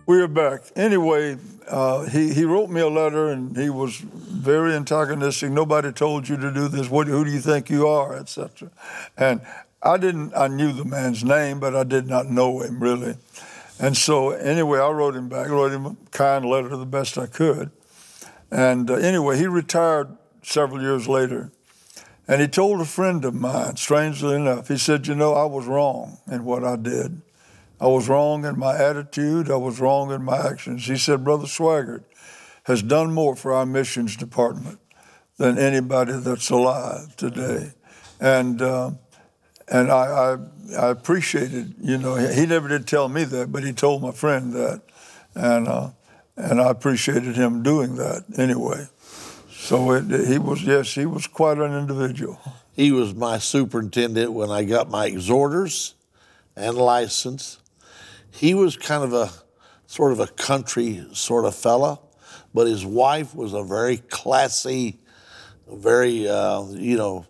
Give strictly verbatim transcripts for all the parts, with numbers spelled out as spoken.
We are back. Anyway, uh, he, he wrote me a letter, and he was very antagonistic. Nobody told you to do this. What, who do you think you are, et cetera. And I didn't, I knew the man's name, but I did not know him, really. And so, anyway, I wrote him back. I wrote him a kind letter the best I could. And uh, anyway, he retired several years later. And he told a friend of mine, strangely enough, he said, you know, I was wrong in what I did. I was wrong in my attitude. I was wrong in my actions. He said, Brother Swaggart has done more for our missions department than anybody that's alive today. And uh, and I, I I appreciated, you know, he, he never did tell me that, but he told my friend that. And uh, and I appreciated him doing that anyway. So it, he was, yes, he was quite an individual. He was my superintendent when I got my exhorters and license. He was kind of a sort of a country sort of fella, but his wife was a very classy, very, uh, you know,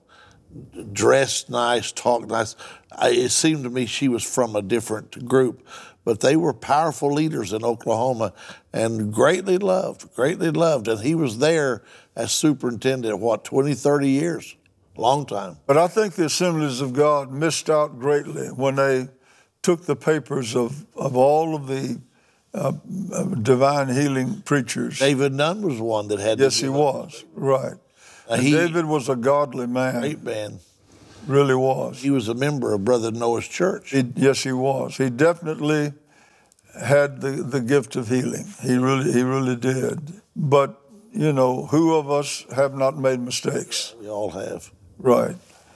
dressed nice, talked nice. I, it seemed to me she was from a different group, but they were powerful leaders in Oklahoma and greatly loved, greatly loved. And he was there as superintendent, what, twenty, thirty years? Long time. But I think the Assemblies of God missed out greatly when they took the papers of, of all of the uh, divine healing preachers. David Nunn was one that had. Yes, he was, right. Uh, and he, David was a godly man. Great man. Really was. He was a member of Brother Noah's church. He, yes, he was. He definitely had the, the gift of healing. He really, he really did. But, you know, who of us have not made mistakes? We all have. Right.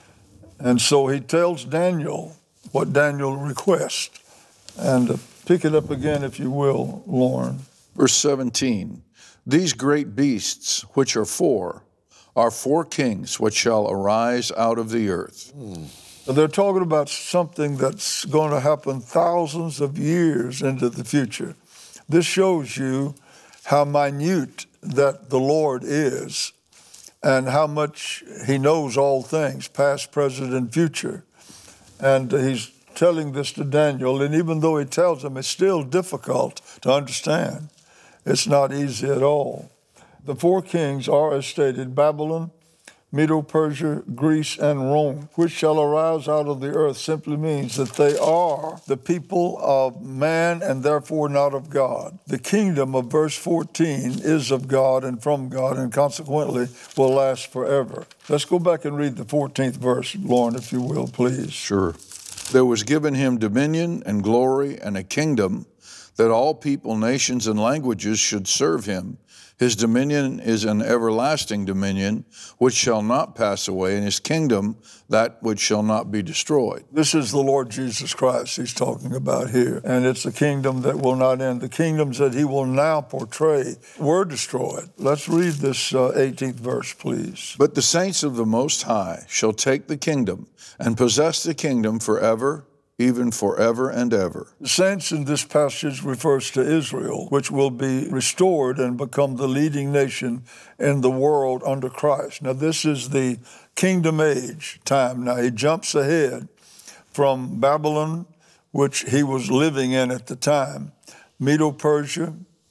And so he tells Daniel what Daniel requests. And uh, pick it up again, if you will, Lauren. Verse seventeen, these great beasts, which are four, are four kings which shall arise out of the earth. Hmm. They're talking about something that's going to happen thousands of years into the future. This shows you how minute that the Lord is and how much he knows all things, past, present, and future. And he's telling this to Daniel, and even though he tells him, it's still difficult to understand. It's not easy at all. The four kings are, as stated, Babylon, Medo-Persia, Greece, and Rome, which shall arise out of the earth, simply means that they are the people of man and therefore not of God. The kingdom of verse fourteen is of God and from God, and consequently will last forever. Let's go back and read the fourteenth verse, Lauren, if you will, please. Sure. There was given him dominion and glory and a kingdom that all people, nations, and languages should serve him. His dominion is an everlasting dominion, which shall not pass away, and his kingdom that which shall not be destroyed. This is the Lord Jesus Christ he's talking about here, and it's a kingdom that will not end. The kingdoms that he will now portray were destroyed. Let's read this uh, eighteenth verse, please. But the saints of the Most High shall take the kingdom and possess the kingdom forever, even forever and ever. The saints in this passage refers to Israel, which will be restored and become the leading nation in the world under Christ. Now, this is the kingdom age time. Now, he jumps ahead from Babylon, which he was living in at the time, Medo-Persia,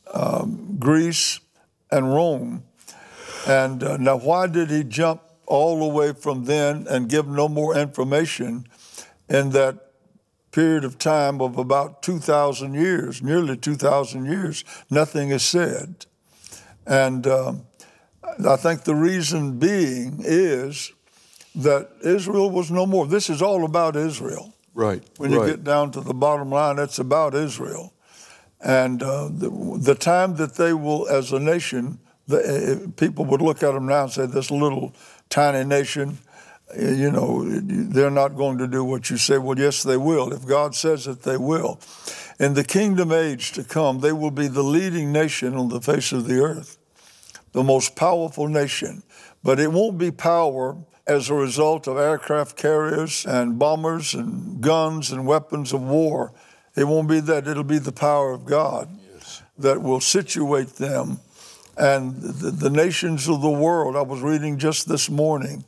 um, Greece, and Rome. And uh, now, why did he jump all the way from then and give no more information in that period of time of about two thousand years, nearly two thousand years? Nothing is said. And um, I think the reason being is that Israel was no more. This is all about Israel. Right. When you right. get down to the bottom line, it's about Israel. And uh, the, the time that they will, as a nation, the, uh, people would look at them now and say, this little tiny nation, you know, they're not going to do what you say. Well, yes, they will. If God says it, they will. In the kingdom age to come, they will be the leading nation on the face of the earth, the most powerful nation. But it won't be power as a result of aircraft carriers and bombers and guns and weapons of war. It won't be that. It'll be the power of God yes. that will situate them. And the, the nations of the world, I was reading just this morning,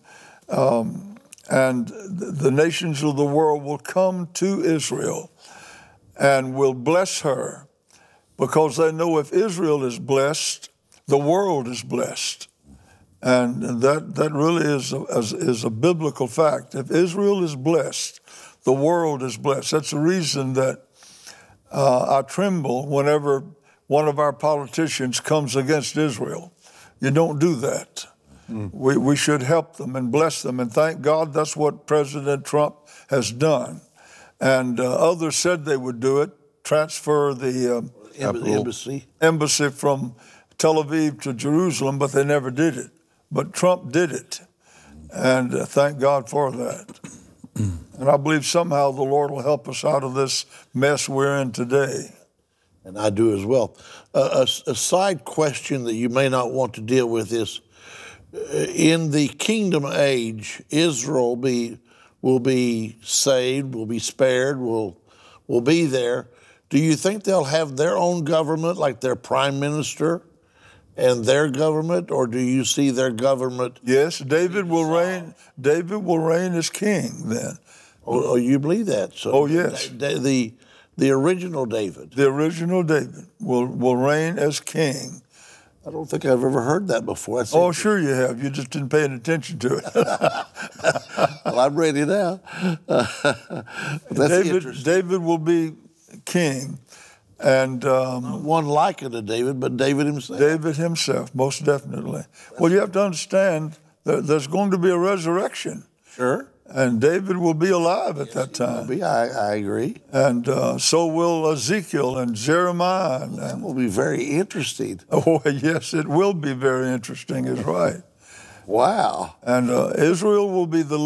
Um, and the nations of the world will come to Israel and will bless her because they know if Israel is blessed, the world is blessed. And that, that really is a, is, is a biblical fact. If Israel is blessed, the world is blessed. That's the reason that uh, I tremble whenever one of our politicians comes against Israel. You don't do that. Mm. We, we should help them and bless them. And thank God that's what President Trump has done. And uh, others said they would do it, transfer the um, embassy. embassy from Tel Aviv to Jerusalem, but they never did it. But Trump did it, and uh, thank God for that. And I believe somehow the Lord will help us out of this mess we're in today. And I do as well. Uh, a, a side question that you may not want to deal with is, uh, in the kingdom age, Israel be will be saved, will be spared, will will be there. Do you think they'll have their own government, like their prime minister and their government, or do you see their government? Yes, David will reign. David will reign as king then. Oh, oh you believe that? So oh, yes. The, the the original David. The original David will will reign as king. I don't think I've ever heard that before. That's oh, sure you have. You just didn't pay any attention to it. Well, I'm ready now. That's David, David will be king. And um, one like it to David, but David himself. David himself, most definitely. That's well, you have to understand that there's going to be a resurrection. Sure. And David will be alive at yes, that time. Will be. I, I agree. And uh, so will Ezekiel and Jeremiah. And, that will be very interesting. Oh, yes, it will be very interesting, is right. Wow. And uh, Israel will be the